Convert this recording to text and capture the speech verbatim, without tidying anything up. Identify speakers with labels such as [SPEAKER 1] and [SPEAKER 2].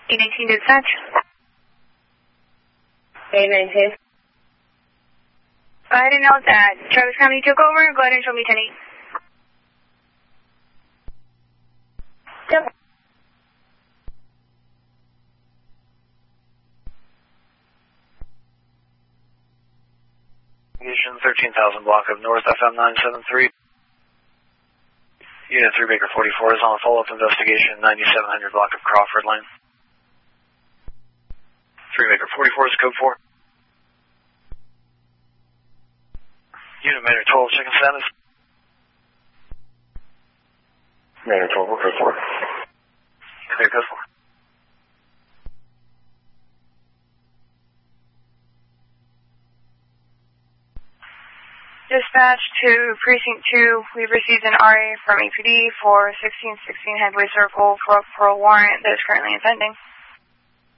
[SPEAKER 1] eight nineteen dispatch.
[SPEAKER 2] eight nineteen.
[SPEAKER 1] Go ahead and note that Travis County took over. Go ahead and show me ten eight.
[SPEAKER 2] Yep.
[SPEAKER 3] thirteen thousand block of North F M nine seven three. Unit three Baker forty-four is on a follow-up investigation, ninety-seven hundred block of Crawford Lane. three Baker forty-four is code four. Unit Manor twelve, checking status.
[SPEAKER 4] Manor twelve, code four.
[SPEAKER 3] Clear, code four.
[SPEAKER 1] Dispatch to Precinct two, we've received an R A from A P D for sixteen sixteen Headway Circle for, for a warrant that is currently impending.